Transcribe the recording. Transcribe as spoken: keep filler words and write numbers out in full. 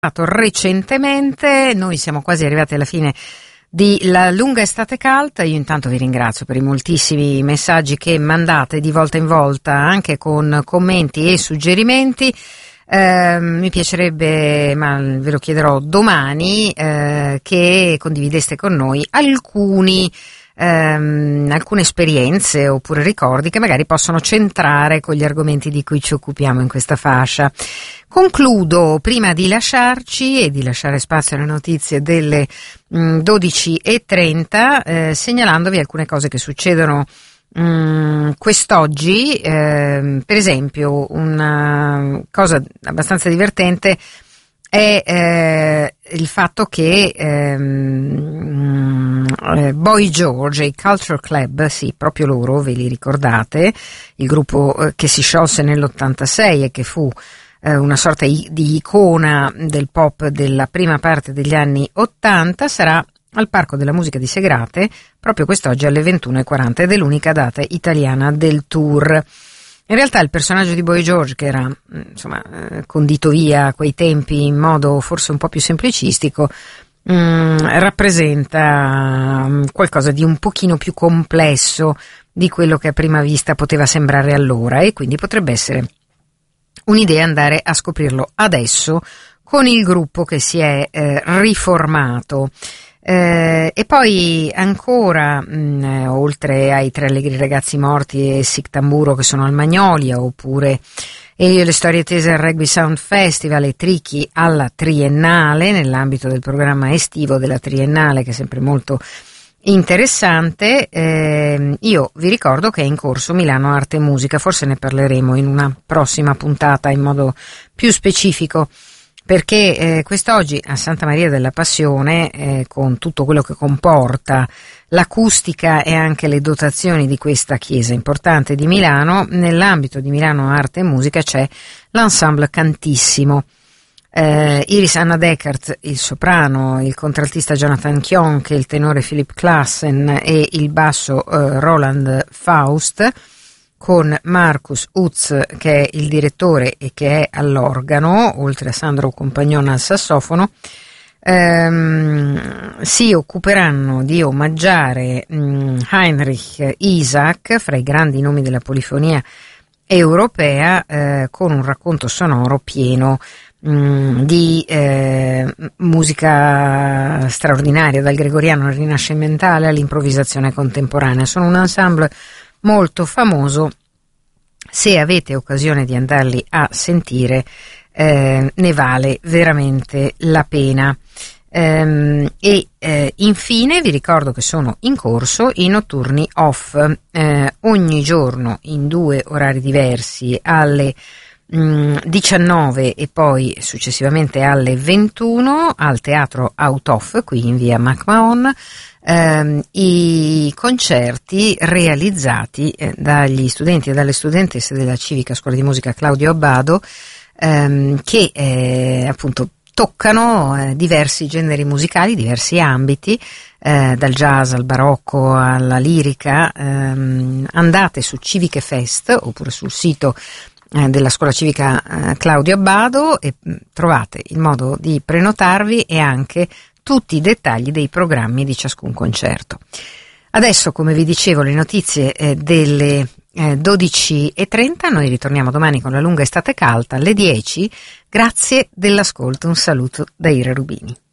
recentemente. Noi siamo quasi arrivati alla fine di La lunga estate calda. Io intanto vi ringrazio per i moltissimi messaggi che mandate di volta in volta, anche con commenti e suggerimenti. Eh, mi piacerebbe, ma ve lo chiederò domani, eh, che condivideste con noi alcuni ehm, alcune esperienze oppure ricordi che magari possono centrare con gli argomenti di cui ci occupiamo in questa fascia. Concludo prima di lasciarci e di lasciare spazio alle notizie delle mh, dodici e trenta, eh, segnalandovi alcune cose che succedono mh, quest'oggi. Eh, per esempio, una cosa abbastanza divertente è eh, il fatto che ehm, eh, Boy George e i Culture Club, sì, proprio loro, ve li ricordate, il gruppo eh, che si sciolse nell'ottantasei e che fu eh, una sorta i- di icona del pop della prima parte degli anni ottanta, sarà al Parco della Musica di Segrate proprio quest'oggi alle ventuno e quaranta ed è l'unica data italiana del tour. In realtà il personaggio di Boy George, che era insomma eh, condito via a quei tempi in modo forse un po' più semplicistico, mh, rappresenta mh, qualcosa di un pochino più complesso di quello che a prima vista poteva sembrare allora, e quindi potrebbe essere un'idea andare a scoprirlo adesso con il gruppo che si è eh, riformato. Eh, e poi ancora, mh, eh, oltre ai Tre allegri ragazzi morti e Sic Tamburo che sono al Magnolia, oppure Elio e le storie tese al Rugby Sound Festival e Tricky alla Triennale, nell'ambito del programma estivo della Triennale, che è sempre molto interessante, eh, io vi ricordo che è in corso Milano Arte e Musica, forse ne parleremo in una prossima puntata in modo più specifico, perché eh, quest'oggi a Santa Maria della Passione, eh, con tutto quello che comporta l'acustica e anche le dotazioni di questa chiesa importante di Milano, nell'ambito di Milano Arte e Musica c'è l'ensemble Cantissimo. Eh, Iris Anna Deckert, il soprano, il contraltista Jonathan Kionk, il tenore Philip Klassen e il basso eh, Roland Faust, con Marcus Utz che è il direttore e che è all'organo, oltre a Sandro Compagnon al sassofono, ehm, si occuperanno di omaggiare mh, Heinrich Isaac, fra i grandi nomi della polifonia europea, eh, con un racconto sonoro pieno mh, di eh, musica straordinaria, dal gregoriano al rinascimentale all'improvvisazione contemporanea. Sono un ensemble molto famoso. Se avete occasione di andarli a sentire, eh, ne vale veramente la pena. Ehm, e eh, infine vi ricordo che sono in corso i notturni off, eh, ogni giorno in due orari diversi, alle mh, diciannove e poi successivamente alle ventuno al Teatro Out Off, qui in via MacMahon. Um, i concerti realizzati eh, dagli studenti e dalle studentesse della Civica Scuola di Musica Claudio Abbado, um, che eh, appunto toccano eh, diversi generi musicali, diversi ambiti, eh, dal jazz al barocco alla lirica. Um, andate su Civiche Fest oppure sul sito eh, della Scuola Civica eh, Claudio Abbado e mh, trovate il modo di prenotarvi e anche tutti i dettagli dei programmi di ciascun concerto. Adesso, come vi dicevo, le notizie eh, delle eh, dodici e trenta, noi ritorniamo domani con La lunga estate calda alle dieci. Grazie dell'ascolto, un saluto da Ira Rubini.